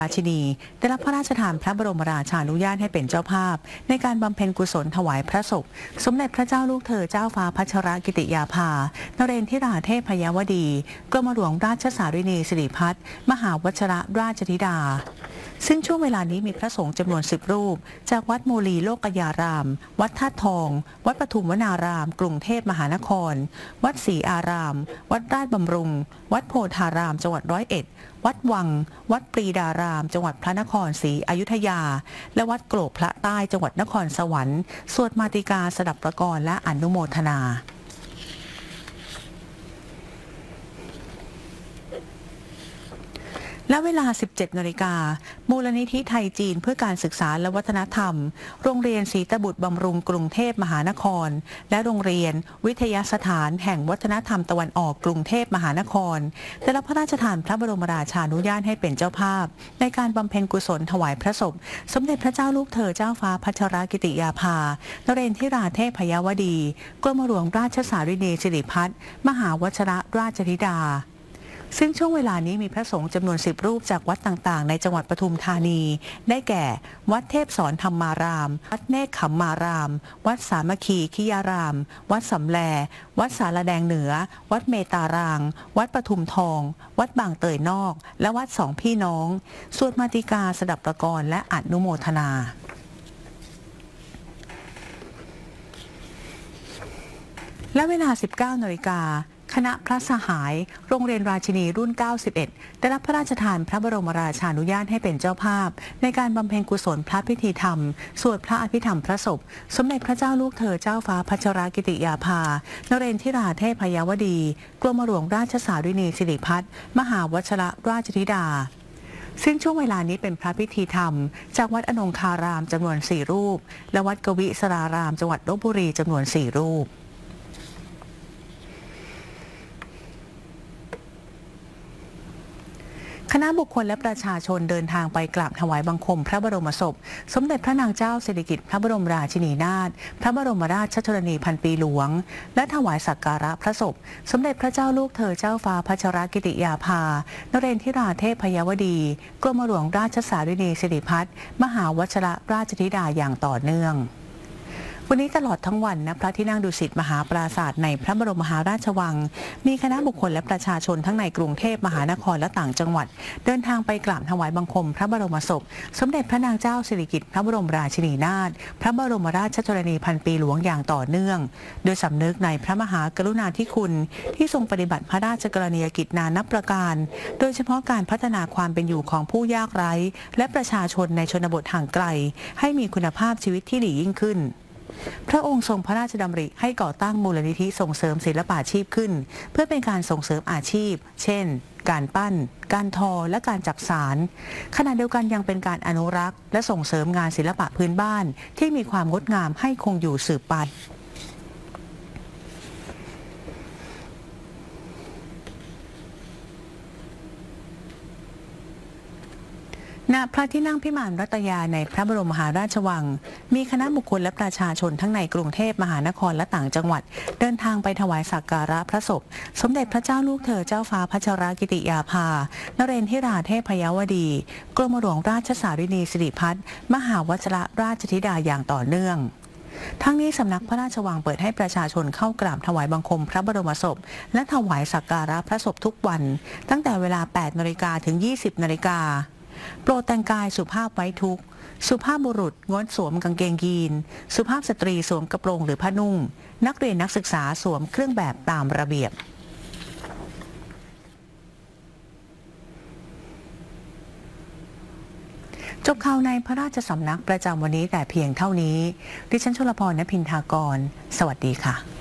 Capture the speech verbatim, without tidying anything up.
ราชินีได้รับพระราชทานพระบรมราชานุญาตให้เป็นเจ้าภาพในการบำเพ็ญกุศลถวายพระศพสมเด็จพระเจ้าลูกเธอเจ้าฟ้าพัชรกิติยาภานเรนทิราเทพยวดีกรมหลวงราชสารินีสิริพัฒน์มหาวชรราชธิดาซึ่งช่วงเวลานี้มีพระสงฆ์จำนวนสิบรูปจากวัดโมลีโลกยารามวัดธาตุทองวัดปทุมวนารามกรุงเทพมหานครวัดศรีอารามวัดราชบำรุงวัดโพธารามจังหวัดร้อยเอ็ดวัดวังวัดปรีดารามจังหวัดพระนครศรีอยุธยาและวัดโกรกพระใต้จังหวัดนครสวรรค์สวดมาติกาสดับประกรและอนุโมทนาและเวลา สิบเจ็ดนาฬิกา มูลนิธิไทยจีนเพื่อการศึกษาและวัฒนธรรมโรงเรียนศรีตบุตรบำรุงกรุงเทพมหานครและโรงเรียนวิทยาสถานแห่งวัฒนธรรมตะวันออกกรุงเทพมหานครได้รับพระราชทานพระบรมราชานุญาตให้เป็นเจ้าภาพในการบำเพ็ญกุศลถวายพระศพสมเด็จพระเจ้าลูกเธอเจ้าฟ้าพัชรกิติยาภานเรนทิราเทพยวดีกรมหลวงราชสารินีสิริพัฒน์มหาวชรราชธิดาซึ่งช่วงเวลานี้มีพระสงฆ์จำนวนสิบรูปจากวัดต่างๆในจังหวัดปทุมธานีได้แก่วัดเทพสอนธรรมารามวัดเนกขมารามวัดสามัคคีคิยารามวัดสำแลวัดสารแดงเหนือวัดเมตารางวัดปทุมทองวัดบางเตยนอกและวัดสองพี่น้องสวดมาติกาสดับประกรและอนุโมทนาและเวลา สิบเก้านาฬิกาคณะพระสหายโรงเรียนราชินีรุ่น เก้าสิบเอ็ด ได้รับพระราชทานพระบรมราชานุญาตให้เป็นเจ้าภาพในการบำเพ็ญกุศลพระพิธีธรรมสวดพระอภิธรรมพระศพสมเด็จพระเจ้าลูกเธอเจ้าฟ้าพัชรกิติยาภานเรนทิราเทพยวดีกรมหลวงราชสารินีสิริพัฒน์มหาวชรราชธิดาซึ่งช่วงเวลานี้เป็นพระพิธีธรรมจากวัดอนงคารามจำนวนสี่รูปและวัดกวิสรารามจังหวัดลพบุรีจำนวนสี่รูปคณะบุคคลและประชาชนเดินทางไปกราบถวายบังคมพระบรมศพสมเด็จพระนางเจ้าสิริกิติ์พระบรมราชินีนาถพระบรมราชชนนีพันปีหลวงและถวายสักการะพระศพสมเด็จพระเจ้าลูกเธอเจ้าฟ้าพัชรกิติยาภานเรนทิราเทพยวดีกรมหลวงราชสารินีสิริพัฒน์มหาวชรราชธิดาอย่างต่อเนื่องวันนี้ตลอดทั้งวันณพระที่นั่งดุสิตมหาปราสาทในพระบรมมหาราชวังมีคณะบุคคลและประชาชนทั้งในกรุงเทพมหานครและต่างจังหวัดเดินทางไปกราบถวายบังคมพระบรมศพสมเด็จพระนางเจ้าสิริกิติ์พระบรมราชินีนาถพระบรมราชชนนีพันปีหลวงอย่างต่อเนื่องโดยสำนึกในพระมหากรุณาธิคุณที่ทรงปฏิบัติพระราชกรณียกิจนานับประการโดยเฉพาะการพัฒนาความเป็นอยู่ของผู้ยากไร้และประชาชนในชนบทห่างไกลให้มีคุณภาพชีวิตที่ดียิ่งขึ้นพระองค์ทรงพระราชดำริให้ก่อตั้งมูลนิธิส่งเสริมศิลปาชีพขึ้นเพื่อเป็นการส่งเสริมอาชีพเช่นการปั้นการทอและการจักสานขณะเดียวกันยังเป็นการอนุรักษ์และส่งเสริมงานศิลปะพื้นบ้านที่มีความงดงามให้คงอยู่สืบไปณพระที่นั่งพิมานรัตยาในพระบรมมหาราชวังมีคณะบุคคลและประชาชนทั้งในกรุงเทพมหานครและต่างจังหวัดเดินทางไปถวายสักการะพระศพสมเด็จพระเจ้าลูกเธอเจ้าฟ้าพัชรกิติยาภานเรนทิราเทพยวดีกรมหลวงราชสารินีสิริพัฒน์มหาวชรราชธิดาอย่างต่อเนื่องทั้งนี้สำนักพระราชวังเปิดให้ประชาชนเข้ากราบถวายบังคมพระบรมศพและถวายสักการะพระศพทุกวันตั้งแต่เวลา แปดนาฬิกา ถึง ยี่สิบนาฬิกาโปรดแต่งกายสุภาพไว้ทุกข์สุภาพบุรุษงดสวมกางเกงยีนสุภาพสตรีสวมกระโปรงหรือผ้านุ่งนักเรียนนักศึกษาสวมเครื่องแบบตามระเบียบจบข่าวในพระราชสำนักประจำวันนี้แต่เพียงเท่านี้ดิฉันชลพร ณ พินทากรสวัสดีค่ะ